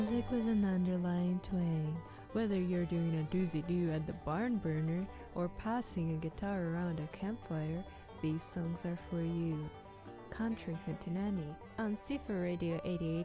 Music with an underlying twang. Whether you're doing a doozy-doo at the barn burner or passing a guitar around a campfire, these songs are for you. Country Hootenanny on CFR Radio